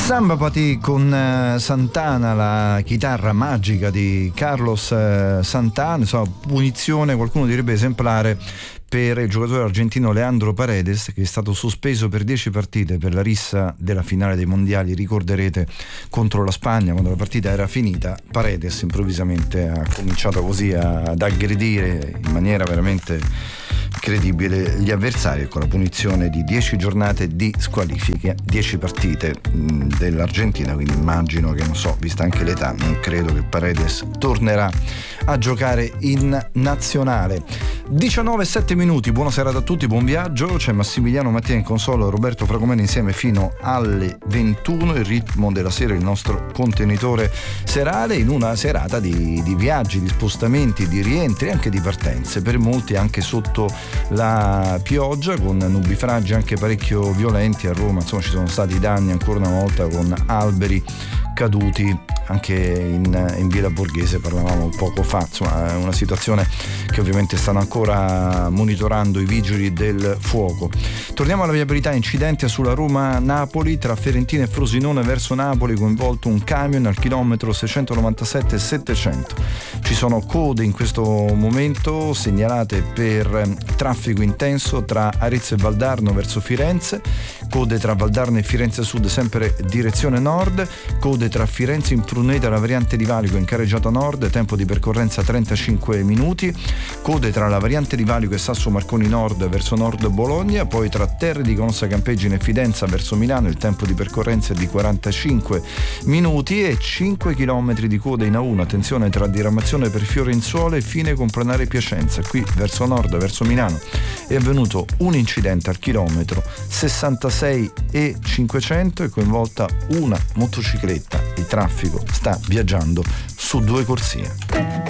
Samba Pati con Santana, la chitarra magica di Carlos Santana, insomma, punizione, qualcuno direbbe esemplare, per il giocatore argentino Leandro Paredes, che è stato sospeso per 10 partite per la rissa della finale dei mondiali. Ricorderete, contro la Spagna, quando la partita era finita, Paredes improvvisamente ha cominciato così ad aggredire in maniera veramente incredibile gli avversari, con la punizione di 10 giornate di squalifica, 10 partite dell'Argentina. Quindi immagino che, non so, vista anche l'età, non credo che Paredes tornerà a giocare in nazionale. 19:07 minuti, buona serata a tutti, buon viaggio. C'è Massimiliano Mattia in console, Roberto Fragomeni insieme fino alle 21. Il ritmo della sera, il nostro contenitore serale, in una serata di viaggi, di spostamenti, di rientri, anche di partenze, per molti anche sotto la pioggia, con nubifragi anche parecchio violenti a Roma. Insomma, ci sono stati danni ancora una volta, con alberi caduti anche in Villa Borghese, parlavamo poco fa. Insomma, è una situazione che ovviamente stanno ancora monitorando i vigili del fuoco. Torniamo alla viabilità. Incidente sulla Roma-Napoli, tra Ferentina e Frosinone verso Napoli, coinvolto un camion al chilometro 697 e 700. Ci sono code in questo momento segnalate per traffico intenso tra Arezzo e Valdarno verso Firenze, code tra Valdarno e Firenze Sud sempre direzione nord, code tra Firenze in Pruneta e la variante di Valico in carreggiata nord, tempo di percorrenza 35 minuti, code tra la variante di Valico e Sasso Marconi Nord verso nord Bologna, poi tra Terre di Canossa Campeggine e Fidenza verso Milano il tempo di percorrenza è di 45 minuti e 5 km di coda in A1, attenzione, tra diramazione per Fiorenzuola e Fine Complanare Piacenza. Qui verso nord, verso Milano, è avvenuto un incidente al chilometro 66 e 500, è coinvolta una motocicletta. Il traffico sta viaggiando su 2 corsie.